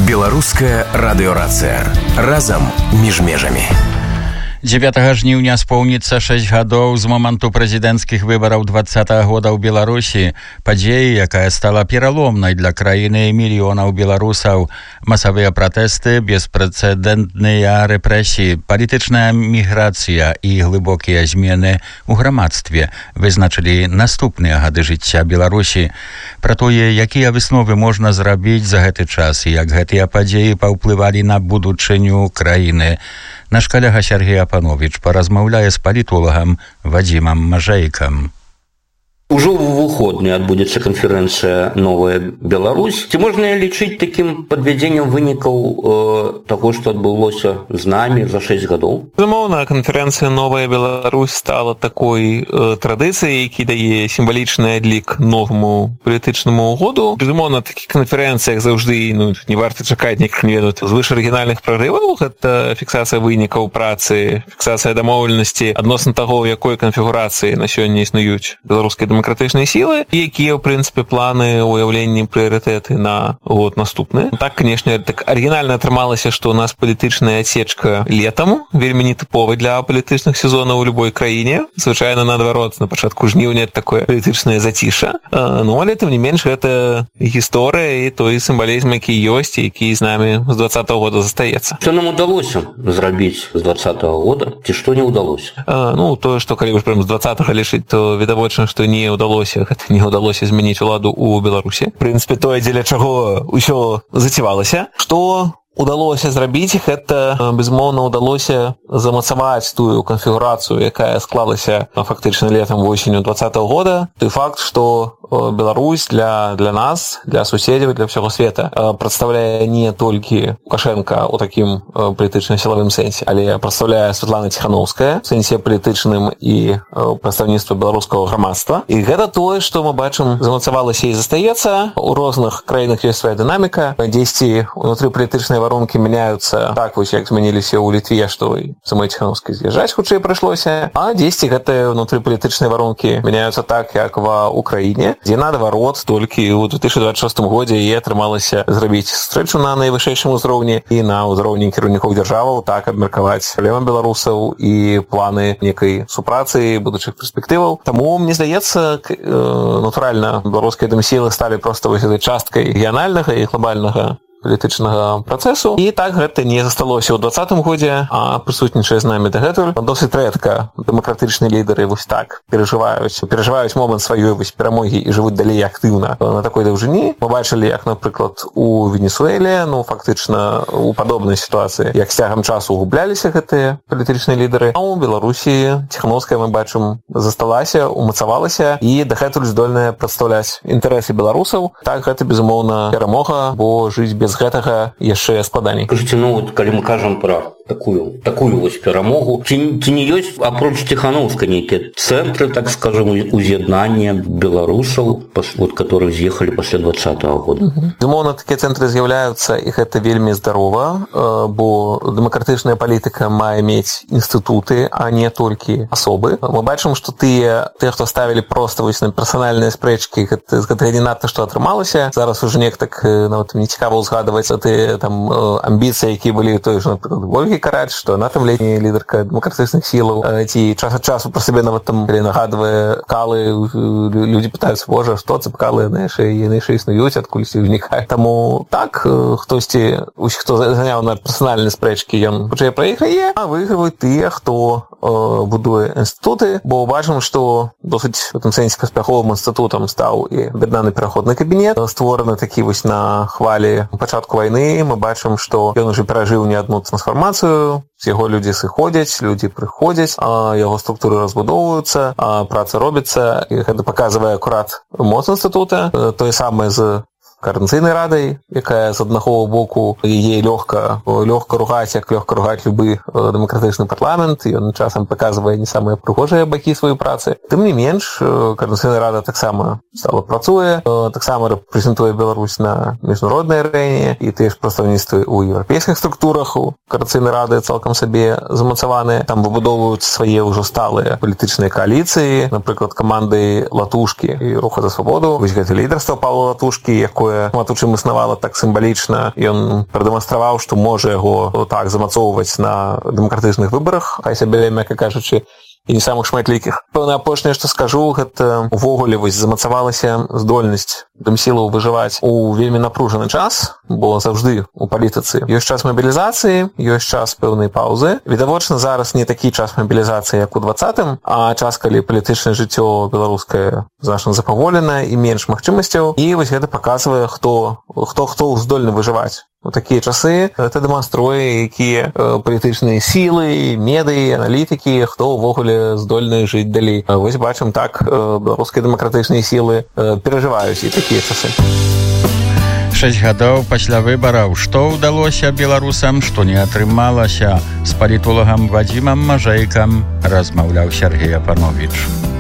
Беларуская радыёрацыя. Разам між межамі. 9 жніўня споўніцца 6 гадоў з моманту прэзідэнцкіх выбараў 20-го года ў Беларусі. Падзея, якая стала пераломнай для краіны мільёнаў беларусаў. Масавыя пратэсты, беспрэцэдэнтныя рэпрэсіі, палітычная міграцыя і глыбокія змены ў грамадстве вызначылі наступныя гады жыцця Беларусі. Пра тое, якія высновы можна зрабіць за гэты час і як гэтыя падзеі паўплывалі на будучыню краіны, наш калега Сергей Апанович паразмаўляе з палітолагам Вадзімам Мажэйкам. Ужо ў выходныя адбудзецца канферэнцыя «Новая Беларусь». Ці можна лічыць такім падвядзеннем вынікаў таго, што адбылося з намі за 6 гадоў? Безумоўна, канферэнцыя «Новая Беларусь» стала такой традыцыяй, які дае сімвалічны адлік новаму палітычнаму году. Безумоўна, такіх канферэнцыях заўжды не варта чакаць нейкіх звыш арыгінальных прарываў. Гэта фіксацыя вынікаў працы, фіксацыя дамоўленасці адносна таго, у якой канфігурацыі на сёння існуюць беларускія дэмакратычныя сілы, якія, ў прынцыпе, планы, уяўленні, прыярытэты на год наступны. Так, канешне, так арыгінальна атрымалася, што у нас палітычная адсечка летам, вельмі нетыповая для палітычных сезонаў у любой краіне. Звычайна, наадварот, на пачатку жніўня такое палітычнае зацішша. Але, тым не менш, гэта гісторыя і той сімвалізм, які ёсць, які з намі з 20-го года застаецца. Што нам удалося зрабіць з 20-го года, ці што не ўдалося? Тое, што калі ўж прям з 20-го лічыць, то відавочна, што не ўдалося змяніць уладу ў Беларусі. В прынцыпе, тое, дзеля чаго ўсё зацівалася. Што удалося зрабіць, гэта, безумоўна, удалося замацаваць тую канфігурацыю, якая склалася фактычна летам восенню 20-го года. Той факт, што Беларусь для нас, для суседзяў, для ўсяго света прадстаўляе не толькі Лукашенка ў такім палітычна-сілавым сэнсе, але прадстаўляе Святлана Ціханаўская ў сэнсе палітычным і прадстаўніцтва беларускага грамадства. І гэта тое, што мы бачым, замацавалася і застаецца. У розных краінах ёсць свая дынаміка. Дзесьці ўнутры палітычнай варункі мяняюцца так вось, як змяніліся ў Літве, што самой Ціханаўскай з'язджаць хутчэй прыйшлося, а дзесьці гэтыя ўнутры палітычнай варункі мяняюцца так, як ва Украіне, дзе наадварот толькі ў 2026 годзе і атрымалася зрабіць сустрэчу на найвышэйшым узроўні і на ўзроўні кіраўнікоў дзяржаваў, так абмеркаваць праблемы беларусаў і планы некай супрацы будучых перспектываў. Таму, мне здаецца, натуральна, беларускія дэмсілы сталі проста вось гэтай часткай рэгіянальнага і глобальнага палітычнага працэсу. І так гэта не засталося ў 20-м годзе, а прысутнічае з намі дагэтуль. Досыць рэдка дэмакратычныя лідары вось так перажываюць момант сваёй вось перамогі і жывуць далей актыўна на такой даўжыні. Мы бачылі, як, напрыклад, у Венесуэле, фактычна у падобнай сітуацыі, як з цягам часу губляліся гэтыя палітычныя лідары. А ў Беларусі Ціханаўская, мы бачым, засталася, умацавалася і дагэтуль здольная прадстаўляць інтарэсы беларусаў. Так, гэта, безумоўна, перамога, бо жыць без гэтага яшчэ складаней. Кажыце, калі мы кажам пра такую вось перамогу, ці не ёсць апроч Ціханаўскай нейкія цэнтры, так скажам, уз'яднання беларусаў, которые з'ехалі пасля 20-го года? Безумоўна, такія цэнтры з'яўляюцца, і гэта вельмі здарова, бо дэмакратычная палітыка мае мець інстытуты, а не толькі асобы. Мы бачым, што тыя, хто ставілі проста вось на персанальныя спрэчкі, з гэтага не надта што атрымалася. Зараз уже неяк так нават не цікава ўзгадваць тыя там амбіцыі, якія былі той ж, напрыклад, Ольгі Карач, што яна там летняя лідарка дэмакратычных сілаў, ці час ад часу пра сабе нават там нагадвае калы, людзі пытаюцца, божа, што це калы, яны яшчэ існуюць, адкульсьці ўзнікаюць. Таму так, хтосьці, хто заняў на персанальныя спрэчкі, ён хутчэй прайграе, а выйграваюць тыя, хто будуе інстытуты, бо бачым, што досыць у тым сэнсе паспяховым інстытутам стаў і аб'яднаны пераходны кабінет, створаны такі вось на хвалі пачатку вайны. Мы бачым, што ён ужо перажыў не адну трансфармацыю, з яго людзі сыходзяць, людзі прыходзяць, яго структуры разбудоўваюцца, праца робіцца, і гэта паказвае акурат моц інстытута. Тое самае з Координаційнай радай, якая з аднаго боку яе лёгка ругаць, як лёгка ругаць любы дэмакратычны парламент, ён часам паказвае не самыя прыгожыя бакі сваёй працы. Тым не менш, Координаційная рада таксама стала працуе, таксама рэпрэзентуе Беларусь на міжнароднай арэне, і тыя ж прадстаўніцтвы ў еўрапейскіх структурах у Координаційнай рады цалкам сабе замацаваныя. Там выбудоўваюцца свае ўжо сталыя палітычныя кааліцыі, напрыклад, каманды Латушкі і Руха за свабоду. Вось гэта лідарства Павла Латушкі, якое якое шмат у чым існавала так сімвалічна. Ён прадэманстраваў, што можа яго так замацоўваць на дэмакратычных выбарах, хай сябе, мякка кажучы, і не самых шматлікіх. Пэўна, апошняе, што скажу, гэта увогуле замацавалася здольнасць дэмсілаў выжываць у вельмі напружаны час, бо заўжды у палітыцы ёсць час мабілізацыі, ёсць час пэўнай паўзы. Відавочна, зараз не такі час мабілізацыі, як у 20-м, а час, калі палітычнае жыццё беларускае значна запаволенае і менш магчымасцяў. І вось гэта паказвае, хто здольны выжываць. У такія часы гэта дэманструе, якія палітычныя сілы, медыі, аналітыкі, хто ўвогуле здольны жыць далей. Вось бачым, так беларускія дэмакратычныя сілы перажываюць і такія часы. 6 гадоў пасля выбараў. Што ўдалося беларусам, што не атрымалася? З палітолагам Вадзімам Мажэйкам размаўляў Сергей Апановіч.